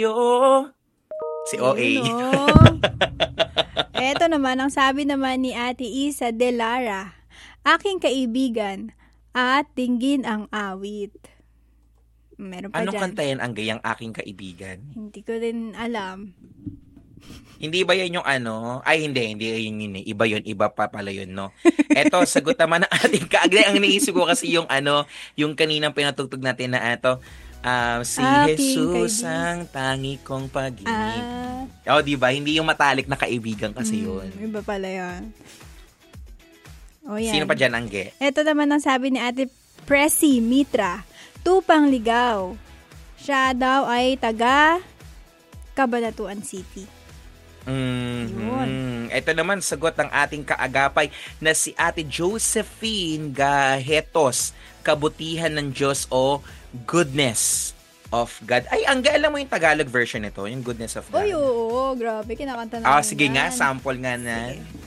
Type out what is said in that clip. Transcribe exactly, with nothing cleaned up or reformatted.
Yo, si O A. Ayun, oh. Eto naman, ang sabi naman ni Ate Isa De Lara, aking kaibigan at dinggin ang awit. Meron pa Anong dyan. kanta yan ang gayang aking kaibigan? Hindi ko rin alam. Hindi ba yan yung ano? Ay, hindi. Hindi yun yun eh. Iba yun. Iba pa pala yun, no? Eto, sagot naman ng ating kaagay. Ang naisip ko kasi yung ano, yung kaninang pinatugtog natin na ato. Um, si Aking Jesus kaibigan. ang tangi kong pag-ibig. Ah, Oh, di ba? Hindi yung matalik na kaibigan kasi yun. mm, iba pala yun. O yan. Sino pa dyan, Angge? Ito naman ang sabi ni Ate Presi Mitra, Tupang Ligaw. Siya daw ay taga Cabanatuan City. Mm-hmm. Ito naman, sagot ng ating kaagapay na si Ate Josephine Gahetos, kabutihan ng Diyos o goodness of God. Ay, Angga, alam mo yung Tagalog version nito, yung goodness of God? Oy, oo, grabe, kinakanta namin Ah, sige yan. nga, sample nga na. Sige.